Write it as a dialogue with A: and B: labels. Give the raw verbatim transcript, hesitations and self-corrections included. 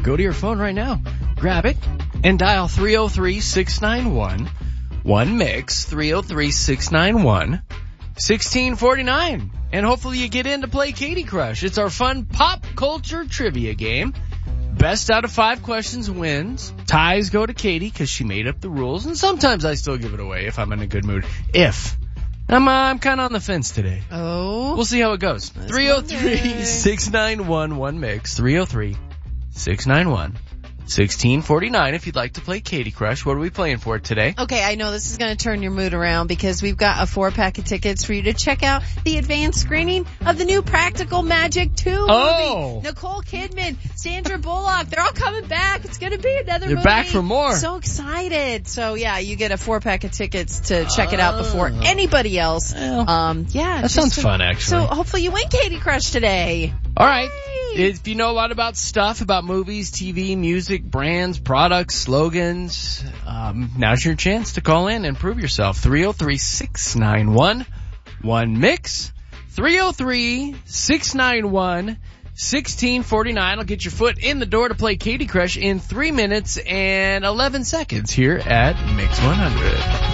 A: Go to your phone right now, grab it, and dial three oh three, six nine one, one mix, three oh three, six nine one, one six four nine. And hopefully you get in to play Katie Crush. It's our fun pop culture trivia game. Best out of five questions wins. Ties go to Katie because she made up the rules. And sometimes I still give it away if I'm in a good mood. If. I'm, uh, I'm kind of on the fence today.
B: Oh.
A: We'll see how it goes. three oh three, six nine one, one mix. three oh three, six nine one, one six four nine if you'd like to play Katie Crush. What are we playing for today?
B: Okay, I know this is going to turn your mood around because we've got a four-pack of tickets for you to check out the advanced screening of the new Practical Magic two
A: Oh.
B: movie. Nicole Kidman, Sandra Bullock, they're all coming back. It's going to be another
A: They're
B: movie.
A: back for more.
B: So excited. So, yeah, you get a four-pack of tickets to check it out before anybody else.
A: Well,
B: um, yeah.
A: that sounds
B: to,
A: fun, actually.
B: So hopefully you win Katie Crush today.
A: All right.
B: Yay.
A: If you know a lot about stuff, about movies, T V, music, brands, products, slogans, um, now's your chance to call in and prove yourself. three oh three, six nine one, one mix. three oh three, six nine one, one six four nine. I'll get your foot in the door to play Katie Crush in three minutes and eleven seconds here at Mix one hundred.